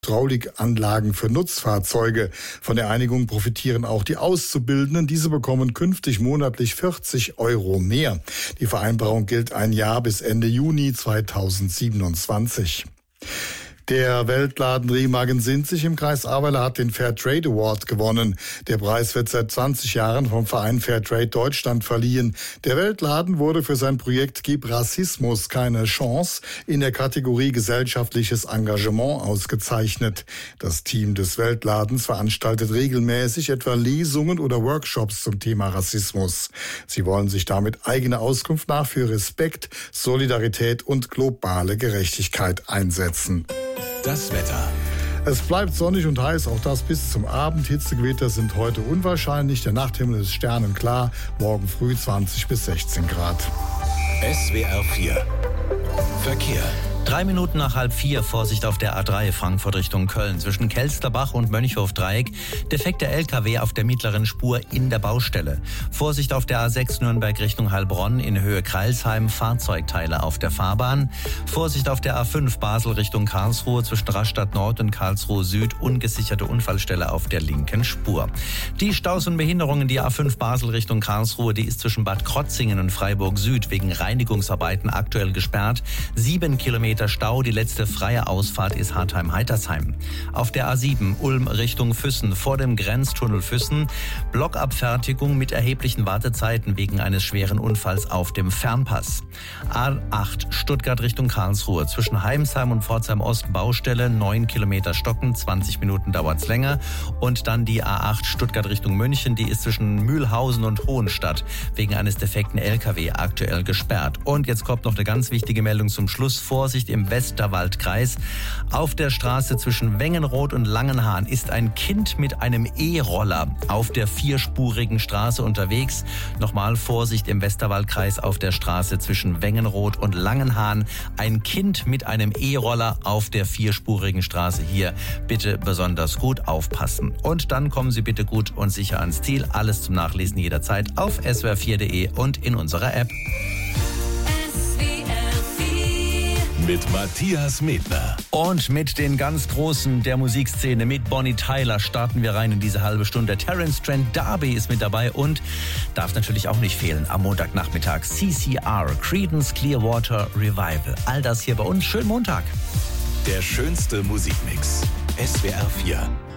Hydraulikanlagen für Nutzfahrzeuge. Von der Einigung profitieren auch die Auszubildenden. Diese bekommen künftig monatlich 40 € mehr. Die Vereinbarung gilt ein Jahr bis Ende Juni 2027. Der Weltladen Remagen Sinzig im Kreis Ahrweiler hat den Fairtrade Award gewonnen. Der Preis wird seit 20 Jahren vom Verein Fairtrade Deutschland verliehen. Der Weltladen wurde für sein Projekt Gib Rassismus keine Chance in der Kategorie gesellschaftliches Engagement ausgezeichnet. Das Team des Weltladens veranstaltet regelmäßig etwa Lesungen oder Workshops zum Thema Rassismus. Sie wollen sich damit eigene Auskunft nach für Respekt, Solidarität und globale Gerechtigkeit einsetzen. Das Wetter. Es bleibt sonnig und heiß, auch das bis zum Abend. Hitzegewitter sind heute unwahrscheinlich. Der Nachthimmel ist sternenklar. Morgen früh 20 bis 16 Grad. SWR 4 Verkehr. 3 Minuten nach 3:30, Vorsicht auf der A3 Frankfurt Richtung Köln. Zwischen Kelsterbach und Mönchhof-Dreieck defekter LKW auf der mittleren Spur in der Baustelle. Vorsicht auf der A6 Nürnberg Richtung Heilbronn in Höhe Kreilsheim, Fahrzeugteile auf der Fahrbahn. Vorsicht auf der A5 Basel Richtung Karlsruhe zwischen Rastatt Nord und Karlsruhe Süd, ungesicherte Unfallstelle auf der linken Spur. Die Staus und Behinderungen, die A5 Basel Richtung Karlsruhe, die ist zwischen Bad Krotzingen und Freiburg Süd wegen Reinigungsarbeiten aktuell gesperrt. 7 Kilometer Stau, die letzte freie Ausfahrt ist Hartheim-Heitersheim. Auf der A7 Ulm Richtung Füssen vor dem Grenztunnel Füssen Blockabfertigung mit erheblichen Wartezeiten wegen eines schweren Unfalls auf dem Fernpass. A8 Stuttgart Richtung Karlsruhe zwischen Heimsheim und Pforzheim Ost Baustelle 9 Kilometer stocken, 20 Minuten dauert's länger. Und dann die A8 Stuttgart Richtung München, die ist zwischen Mühlhausen und Hohenstadt wegen eines defekten LKW aktuell gesperrt. Und jetzt kommt noch eine ganz wichtige Meldung zum Schluss. Vorsicht im Westerwaldkreis. Auf der Straße zwischen Wengenroth und Langenhahn ist ein Kind mit einem E-Roller auf der 4-spurigen Straße unterwegs. Nochmal Vorsicht im Westerwaldkreis auf der Straße zwischen Wengenroth und Langenhahn. Ein Kind mit einem E-Roller auf der 4-spurigen Straße. Hier bitte besonders gut aufpassen. Und dann kommen Sie bitte gut und sicher ans Ziel. Alles zum Nachlesen jederzeit auf swr4.de und in unserer App. Mit Matthias Medner. Und mit den ganz Großen der Musikszene, mit Bonnie Tyler, starten wir rein in diese halbe Stunde. Terence Trent D'Arby ist mit dabei und darf natürlich auch nicht fehlen am Montagnachmittag. CCR, Creedence Clearwater Revival. All das hier bei uns. Schönen Montag. Der schönste Musikmix. SWR 4.